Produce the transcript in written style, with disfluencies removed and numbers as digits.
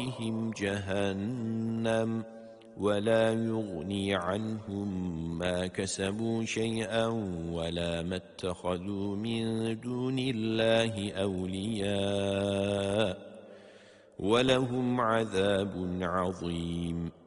ورائهم جهنم ولا يغني عنهم ما كسبوا شيئا ولا ما اتخذوا من دون الله أولياء ولهم عذاب عظيم